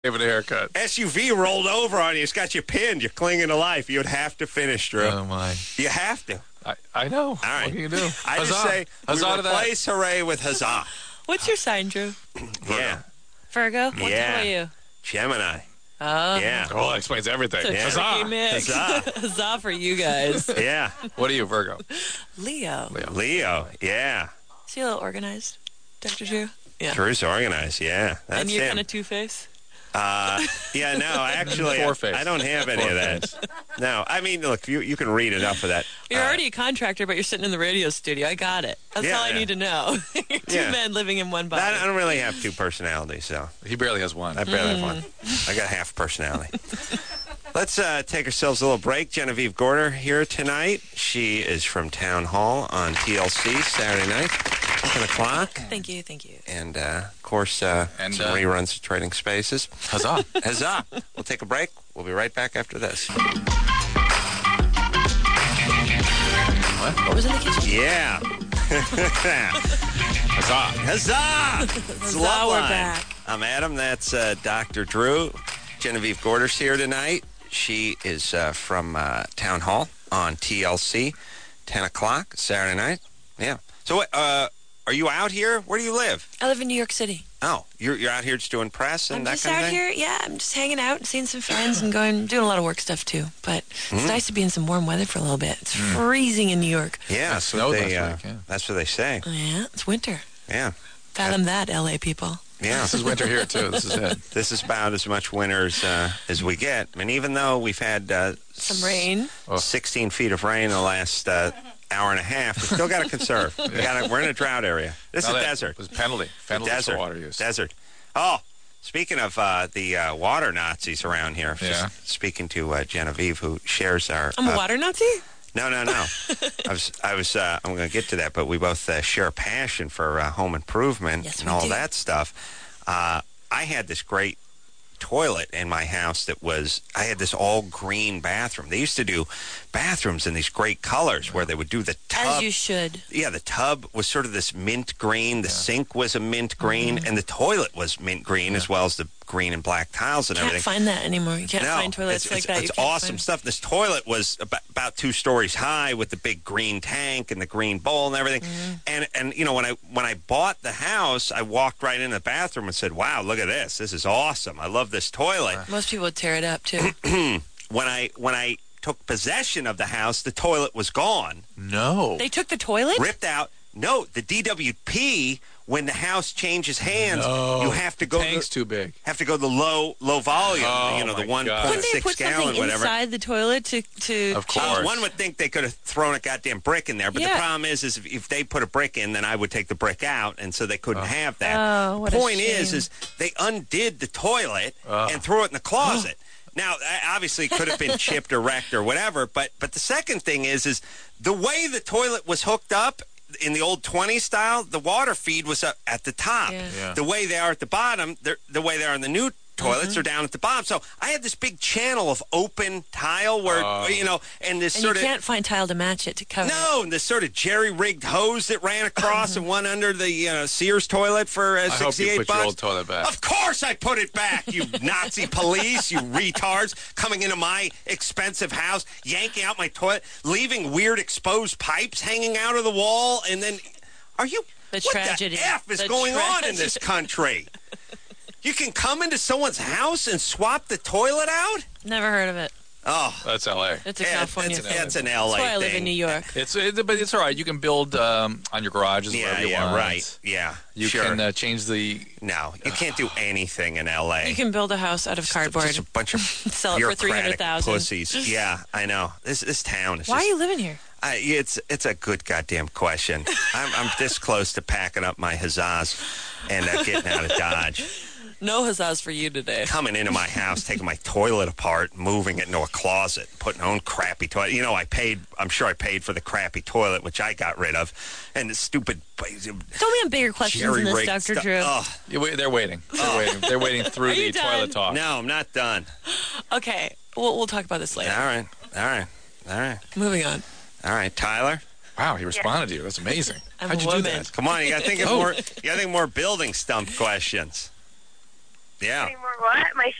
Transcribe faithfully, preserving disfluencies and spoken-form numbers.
Gave it a haircut. S U V rolled over on you. It's got you pinned. You're clinging to life. You would have to finish, Drew. Oh, my. You have to. I, I know. All right. What can you do? I Huzzah. just say Huzzah we to that. replace hooray with huzzah. What's your sign, Drew? Yeah. Virgo? What Yeah. are you? Gemini. Oh. Yeah. Oh, that explains everything. It's a Yeah. tricky Huzzah. mix. Huzzah. Huzzah for you guys. Yeah. What are you, Virgo? Leo. Leo. Leo. Yeah. Is he a little organized, Doctor Drew? Yeah. Drew's organized. Yeah. That's and you're him. kind of two-faced? Uh, yeah, no, actually, I, Four-faced. I don't have any of that. No, I mean, look, you you can read enough of that. You're Uh, already a contractor, but you're sitting in the radio studio. I got it. That's Yeah, all I yeah. need to know. You're two Yeah. men living in one body. I, I don't really have two personalities, so He barely has one. I barely have one. I got half personality. Let's uh, take ourselves a little break. Genevieve Gorder here tonight. She is from Town Hall on T L C Saturday night, ten o'clock. Thank you, thank you. And, uh, of course, uh, And, some uh, reruns of Trading Spaces. Huzzah. Huzzah. We'll take a break. We'll be right back after this. What was in the kitchen? Yeah. Huzzah. Huzzah! It's Huzzah, Love we're Line. back. I'm Adam. That's uh, Doctor Drew. Genevieve Gorder's here tonight. She is uh, from uh, Town Hall on T L C, ten o'clock, Saturday night. Yeah. So, what, uh, are you out here? Where do you live? I live in New York City. Oh, you're you're out here just doing press and I'm that just kind out of thing? here, yeah, I'm just hanging out and seeing some friends and going, doing a lot of work stuff too. But Mm-hmm. it's nice to be in some warm weather for a little bit. It's freezing in New York. Yeah, It that's what, snowed they, uh, last week, yeah. that's what they say. Oh, yeah, it's winter. Yeah. Fathom that, L A people. Yeah. This is winter here, too. This is it. This is about as much winter as, uh, as we get. I mean, even though we've had uh, Some rain. Oh. sixteen feet of rain in the last uh, hour and a half, we still got to conserve. We gotta, we're in a drought area. This Now is that desert. was penalty. Penalty desert. for water use. Desert. Oh, speaking of uh, the uh, water Nazis around here, Yeah. just speaking to uh, Genevieve, who shares our... I'm a uh, water Nazi? No, no, no. I was, I was, uh, I'm going to get to that, but we both uh, share a passion for uh, home improvement Yes, and we all do. that stuff. Uh, I had this great toilet in my house that was, I had this all green bathroom. They used to do bathrooms in these great colors where they would do the tub. As you should. Yeah, the tub was sort of this mint green. The sink was a mint green, Mm-hmm. and the toilet was mint green as well as the green and black tiles and Can't everything. find that anymore. You can't no, find toilets it's, like it's, that. it's You can't awesome find- stuff. This toilet was about, about two stories high with the big green tank and the green bowl and everything. Mm-hmm. And and you know when I when I bought the house, I walked right in the bathroom and said, "Wow, look at this! This is awesome! I love this toilet." Most people would tear it up too. When I when I took possession of the house, the toilet was gone, No. They took the toilet? ripped out. No, the D W P. When the house changes hands, No. you have to go. Tank's the, too big. have to go the low low volume. Oh, you know the my one God. point Couldn't they six put gallon something whatever. inside the toilet to to Of change- course. Uh, one would think they could have thrown a goddamn brick in there, but the Yeah. problem is, is if, if they put a brick in, then I would take the brick out, and so they couldn't have that. Oh, what a Point is, shame. is they undid the toilet Oh. and threw it in the closet. Now, uh, obviously, it could have been chipped or wrecked or whatever, but but the second thing is, is the way the toilet was hooked up in the old twenty style, the water feed was up at the top. Yeah. Yeah. The way they are at the bottom, they're, the way they are in the new toilets Mm-hmm. are down at the bottom. So I had this big channel of open tile where, Oh. you know, and this and sort you of... can't find tile to match it to cover it. No, and this sort of jerry-rigged hose that ran across and one under the uh, Sears toilet for uh, I hope you sixty-eight put bucks. your old toilet back. Of course I put it back, you Nazi police, you retards, coming into my expensive house, yanking out my toilet, leaving weird exposed pipes hanging out of the wall, and then... Are you... The what tragedy. the F is The going on in this tragedy. country? You can come into someone's house and swap the toilet out? Never heard of it. Oh, That's L A. It's a yeah, California it's, thing. it's an L A That's why I thing. live in New York. It's it, but it's all right. You can build um, on your garages Yeah, wherever you yeah, want. right. Yeah, You sure. can uh, change the. No, you can't do anything in L A. You can build a house out of cardboard. Just a bunch of Sell it for three hundred bureaucratic thousand. pussies. Yeah, I know. This this town is Why are just... you living here? I, it's it's a good goddamn question. I'm, I'm this close to packing up my huzzahs and uh, getting out of Dodge. No huzzahs for you today. Coming into my house, taking my toilet apart, moving it into a closet, putting my own crappy toilet. You know, I paid, I'm sure I paid for the crappy toilet, which I got rid of. And the stupid... Tell me on bigger questions than this, jerry-rigged Doctor stuff. Drew. Ugh. You wait- They're waiting. They're waiting. They're waiting through Are the you done? toilet talk. No, I'm not done. Okay, we'll, we'll talk about this All later. right, all right, all right, Moving on. all right. Tyler, Wow, he responded to you. That's amazing. I'm How'd a you do woman. that? come on. You got to think of Oh. more. You got to think more building stump questions. Yeah. Any more what? My